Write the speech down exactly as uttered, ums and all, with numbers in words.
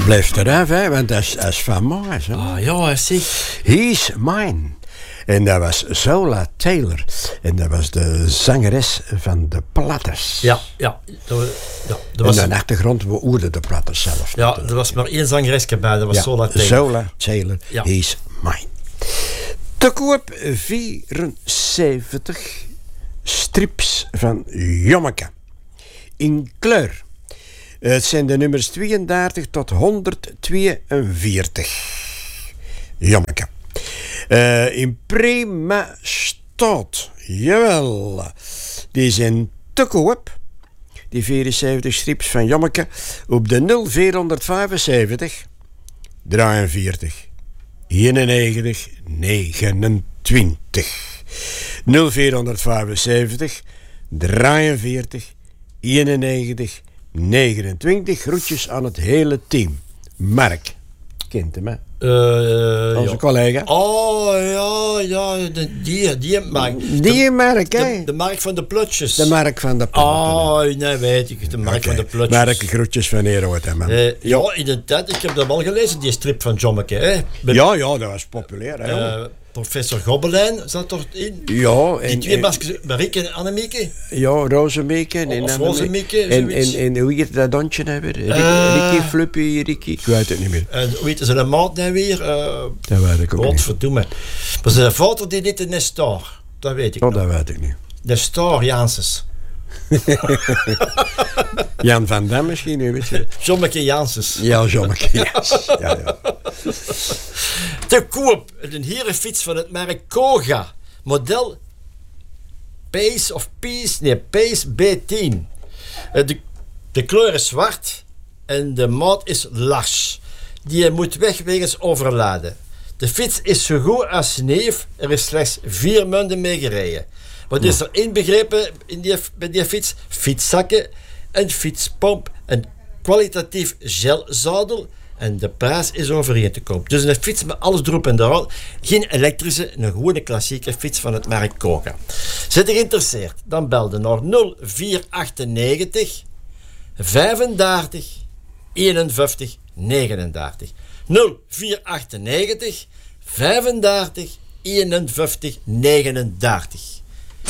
Blijf eraf, hè, want dat is, dat is van mij. Hè. Ah ja, zeg. He's Mine. En dat was Zola Taylor. En dat was de zangeres van de Platters. Ja, ja. Dat, ja, dat Was... was... En de achtergrond, we oerden de Platters zelf. Ja, er was maar één zangeresje bij, dat was ja, Zola Taylor. Zola Taylor, ja. He's Mine. Te koop vierenzeventig strips van Jommeke. In kleur. Het zijn de nummers tweeëndertig tot honderdtweeënveertig. Jommeke. Uh, in prima staat. Jawel. Die zijn te koop. Die vierenzeventig strips van Jommeke. Op de nul vierhonderdvijfenzeventig. drieënveertig. eenennegentig. negenentwintig. nul vierhonderdvijfenzeventig. drieënveertig. eenennegentig. negenentwintig. Groetjes aan het hele team. Mark. Kent hem, hè? Uh, Onze ja. collega. Oh, ja, ja, de, die, die Mark. Die Mark, hè? De, de Mark van de Plotjes. De Mark van de Plotjes. Oh, nee, weet ik. De Mark okay. van de Plotjes. Mark, groetjes van Eroet, hè, man. Uh, ja, in de tijd, ik heb dat wel gelezen, die strip van Jommeke, hè? Be- ja, ja, dat was populair, hè? Uh, Professor Gobelijn zat erin. Ja, en... Die twee maskers, Marieke en Annemieke. Ja, Rozemieke en Of Rozemieke, en, en, en hoe heet dat dondje nou weer? Uh, Ricky, Fluppy, Ricky, ik weet het niet meer. En hoe heet ze de maat nou weer? Uh, dat weet ik ook Godverdomme. Maar zijn vader die dit in Nestor. Dat weet ik Oh, nog. dat weet ik niet. Nestor Janssens. Jan van Dam misschien, nu weet je. Jommeke Janssens. Ja, Jommeke Janssens. Ja, ja. Te koop een herenfiets van het merk Koga. Model Pace of Peace, nee, Pace B tien. De, de kleur is zwart en de maat is large. Die moet weg wegens overladen. De fiets is zo goed als neef. Er is slechts vier maanden mee gereden. Wat is er inbegrepen in die, bij die fiets? Fietszakken, een fietspomp, een kwalitatief gelzadel en de prijs is overeen te komen. Dus een fiets met alles erop en eraan. Geen elektrische, een gewone klassieke fiets van het merk Koga. Zit je geïnteresseerd? Dan bel je naar nul vier achtennegentig vijfendertig eenenvijftig negenendertig. nul vier achtennegentig vijfendertig eenenvijftig negenendertig.